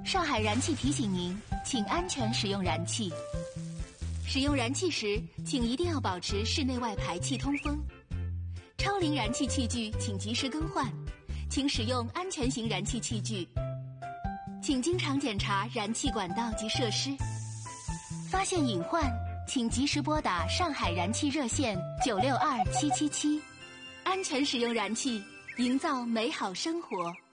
上海燃气提醒您，请安全使用燃气。使用燃气时，请一定要保持室内外排气通风。超龄燃气器具请及时更换，请使用安全型燃气器具。请经常检查燃气管道及设施。发现隐患，请及时拨打上海燃气热线962777。安全使用燃气，营造美好生活。